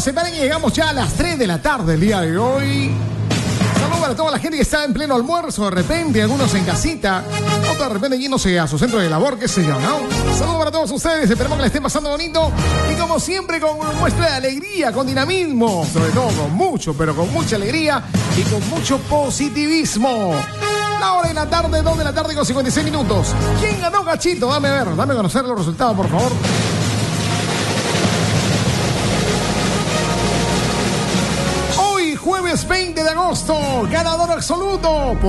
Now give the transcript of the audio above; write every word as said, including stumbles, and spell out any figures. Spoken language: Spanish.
separen y llegamos ya a las tres de la tarde el día de hoy. Saludos para toda la gente que está en pleno almuerzo, de repente, algunos en casita, otros de repente yéndose a su centro de labor, qué sé yo, ¿no? Saludos para todos ustedes, esperemos que le estén pasando bonito y como siempre con muestra de alegría, con dinamismo, sobre todo con mucho, pero con mucha alegría y con mucho positivismo. La hora de la tarde, dos de la tarde con cincuenta y seis minutos. ¿Quién ganó, Gachito? Dame a ver, dame a conocer los resultados, por favor. Jueves veinte de agosto, ganador absoluto.